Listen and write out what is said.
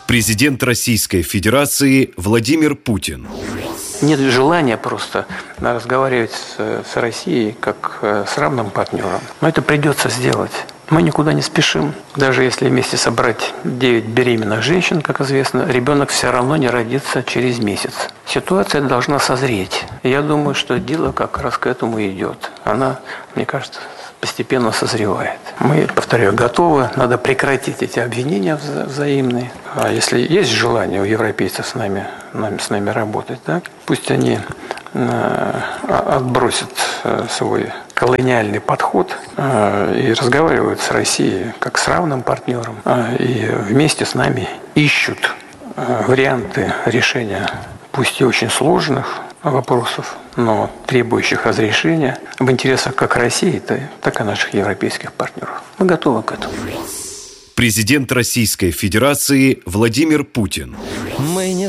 Президент Российской Федерации Владимир Путин. Нет желания просто разговаривать с Россией как с равным партнером. Но это придется сделать. Мы никуда не спешим. Даже если вместе собрать 9 беременных женщин, как известно, ребенок все равно не родится через месяц. Ситуация должна созреть. Я думаю, что дело как раз к этому идет. Она, мне кажется, постепенно созревает. Мы, повторяю, готовы. Надо прекратить эти обвинения взаимные. А если есть желание у европейцев с нами работать, да, пусть они отбросят свой колониальный подход и разговаривают с Россией как с равным партнером. И вместе с нами ищут варианты решения, пусть и очень сложных вопросов, но требующих разрешения в интересах как России, так и наших европейских партнеров. Мы готовы к этому. Президент Российской Федерации Владимир Путин.